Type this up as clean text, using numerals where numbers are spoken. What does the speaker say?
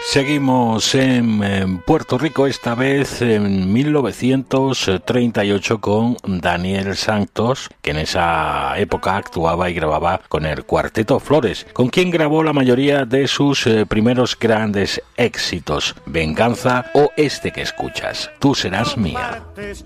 Seguimos en Puerto Rico, esta vez en 1938 con Daniel Santos, que en esa época actuaba y grababa con el Cuarteto Flores, con quien grabó la mayoría de sus primeros grandes éxitos, Venganza o este que escuchas, Tú serás mía.